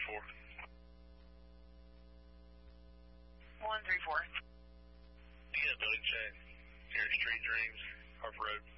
134. You got a building check here at Street Dreams, Harper Road.